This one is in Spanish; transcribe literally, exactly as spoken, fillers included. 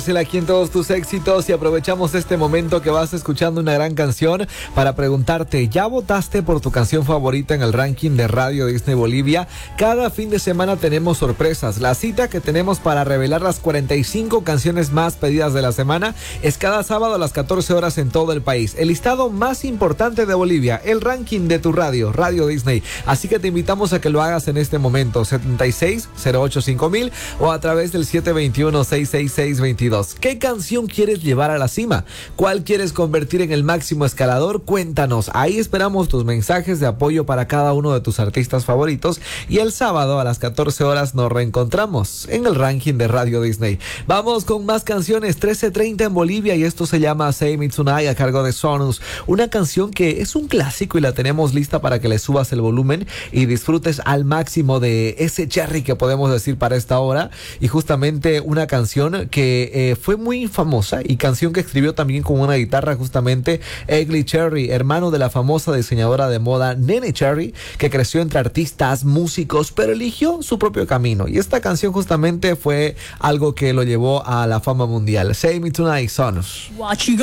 Aquí en todos tus éxitos y aprovechamos este momento que vas escuchando una gran canción para preguntarte, ¿ya votaste por tu canción favorita en el ranking de Radio Disney Bolivia? Cada fin de semana tenemos sorpresas. La cita que tenemos para revelar las cuarenta y cinco canciones más pedidas de la semana es cada sábado a las catorce horas en todo el país. El listado más importante de Bolivia, el ranking de tu radio, Radio Disney. Así que te invitamos a que lo hagas en este momento, setenta y seis, cero ocho cinco mil o a través del siete dos uno, seis seis seis, veintidós. ¿Qué canción quieres llevar a la cima? ¿Cuál quieres convertir en el máximo escalador? Cuéntanos. Ahí esperamos tus mensajes de apoyo para cada uno de tus artistas favoritos y el sábado a las catorce horas nos reencontramos en el ranking de Radio Disney. Vamos con más canciones. Trece treinta en Bolivia y esto se llama Say Me Tonight a cargo de Sonus. Una canción que es un clásico y la tenemos lista para que le subas el volumen y disfrutes al máximo de ese cherry que podemos decir para esta hora. Y justamente una canción que eh, fue muy famosa y canción que escribió también con una guitarra justamente Ugly Cherry, hermano de la famosa diseñadora de moda Nene Cherry, que creció entre artistas, músicos, pero eligió su propio camino. Y esta canción justamente fue algo que lo llevó a la fama mundial. Say Me Tonight, Sonus.